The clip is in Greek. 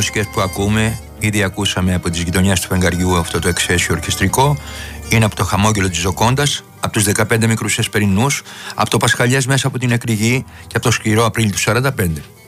μουσικές που ακούμε, ήδη ακούσαμε από τις γειτονιές του φεγγαριού αυτό το εξαίσιο ορχιστρικό. Είναι από το χαμόγελο της Τζοκόντας, από τους 15 μικρούς εσπερινούς, από το Πασχαλιές μέσα από την Εκρηγή και από το σκληρό Απρίλη του 45.